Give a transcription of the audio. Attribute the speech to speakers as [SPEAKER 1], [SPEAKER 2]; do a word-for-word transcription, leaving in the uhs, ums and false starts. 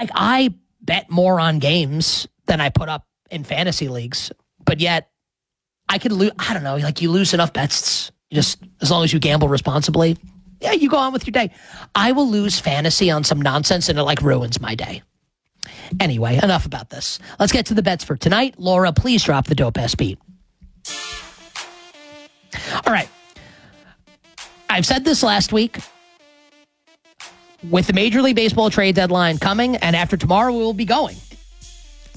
[SPEAKER 1] Like, I bet more on games than I put up in fantasy leagues, but yet I could lose. I don't know. Like, you lose enough bets, just as long as you gamble responsibly. Yeah, you go on with your day. I will lose fantasy on some nonsense and it like ruins my day. Anyway, enough about this. Let's get to the bets for tonight. Laura, please drop the dope ass beat. All right. I've said this last week. With the Major League Baseball trade deadline coming, and after tomorrow we will be going